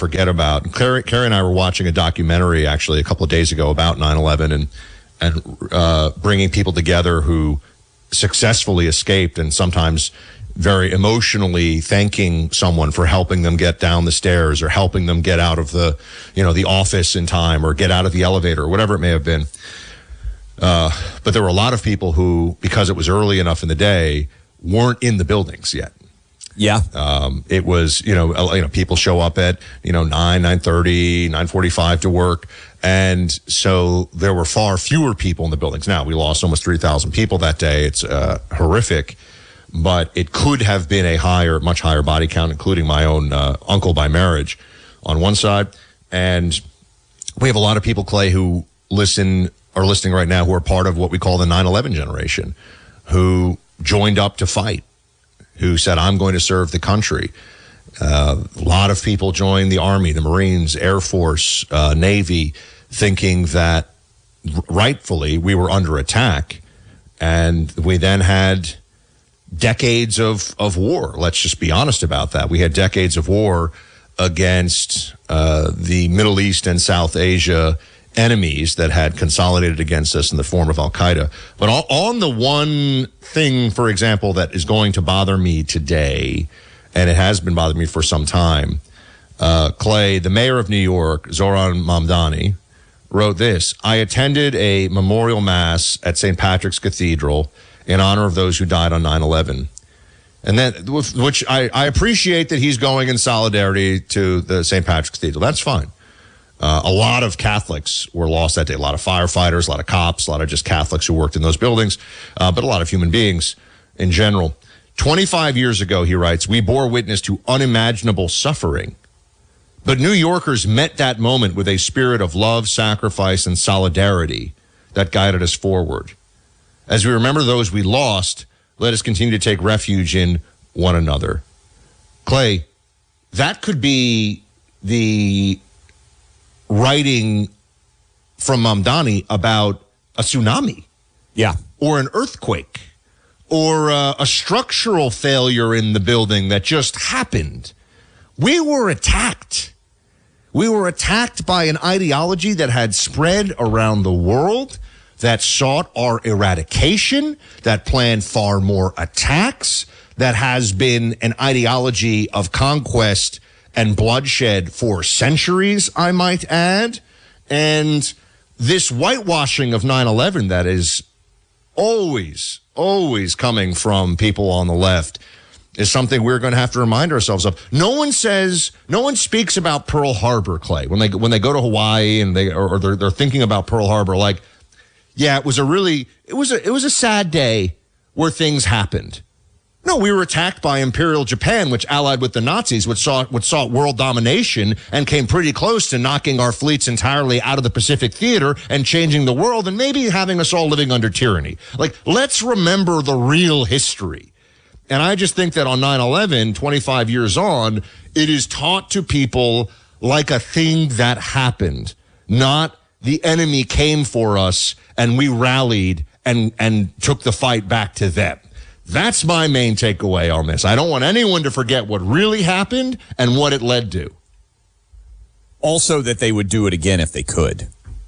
forget about. Carrie and I were watching a documentary actually a couple of days ago about 9/11 and bringing people together who successfully escaped, and sometimes very emotionally thanking someone for helping them get down the stairs or helping them get out of the office in time or get out of the elevator or whatever it may have been. But there were a lot of people who, because it was early enough in the day, weren't in the buildings yet. Yeah. It was, people show up at, 9:30, 9:45 to work. And so there were far fewer people in the buildings. Now, we lost almost 3,000 people that day. It's horrific, but it could have been a much higher body count, including my own uncle by marriage on one side. And we have a lot of people, Clay, who are listening right now, who are part of what we call the 9/11 generation, who joined up to fight, who said, I'm going to serve the country. A lot of people joined the Army, the Marines, Air Force, Navy, thinking that rightfully we were under attack. And we then had decades of war. Let's just be honest about that. We had decades of war against the Middle East and South Asia enemies that had consolidated against us in the form of Al-Qaeda. But on the one thing, for example, that is going to bother me today, and it has been bothering me for some time, Clay, the mayor of New York, Zohran Mamdani, wrote this: I attended a memorial mass at St. Patrick's Cathedral in honor of those who died on 9/11. And then, which I appreciate that he's going in solidarity to the St. Patrick's Cathedral. That's fine. A lot of Catholics were lost that day. A lot of firefighters, a lot of cops, a lot of just Catholics who worked in those buildings, but a lot of human beings in general. 25 years ago, he writes, we bore witness to unimaginable suffering. But New Yorkers met that moment with a spirit of love, sacrifice, and solidarity that guided us forward. As we remember those we lost, let us continue to take refuge in one another. Clay, that could be the writing from Mamdani about a tsunami. Yeah. Or an earthquake. Or a structural failure in the building that just happened. We were attacked. We were attacked by an ideology that had spread around the world, that sought our eradication, that planned far more attacks, that has been an ideology of conquest and bloodshed for centuries, I might add. And this whitewashing of 9/11 that is always coming from people on the left is something we're going to have to remind ourselves of. No one speaks about Pearl Harbor, Clay, when they go to Hawaii and they're thinking about Pearl Harbor, like, yeah, it was a sad day where things happened. No, we were attacked by Imperial Japan, which allied with the Nazis, which sought world domination and came pretty close to knocking our fleets entirely out of the Pacific theater and changing the world and maybe having us all living under tyranny. Like, let's remember the real history. And I just think that on 9/11, 25 years on, it is taught to people like a thing that happened, not the enemy came for us and we rallied and took the fight back to them. That's my main takeaway on this. I don't want anyone to forget what really happened and what it led to. Also, that they would do it again if they could,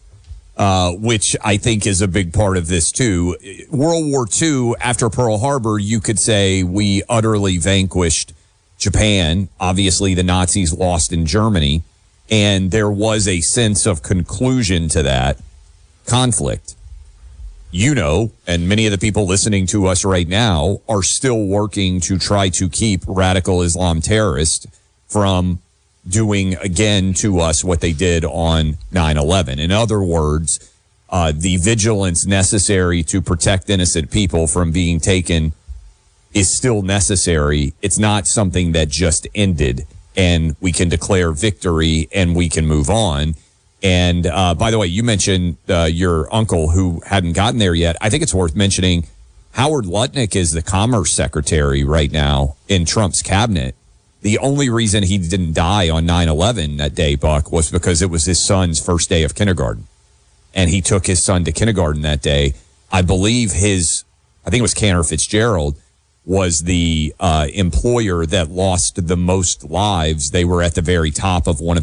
which I think is a big part of this, too. World War II, after Pearl Harbor, you could say we utterly vanquished Japan. Obviously, the Nazis lost in Germany, and there was a sense of conclusion to that conflict. You know, and many of the people listening to us right now are still working to try to keep radical Islam terrorists from doing again to us what they did on 9/11. In other words, the vigilance necessary to protect innocent people from being taken is still necessary. It's not something that just ended and we can declare victory and we can move on. And by the way, you mentioned your uncle who hadn't gotten there yet. I think it's worth mentioning Howard Lutnick is the Commerce Secretary right now in Trump's cabinet. The only reason he didn't die on 9/11 that day, Buck, was because it was his son's first day of kindergarten. And he took his son to kindergarten that day. I believe I think it was Cantor Fitzgerald, was the employer that lost the most lives. They were at the very top of one of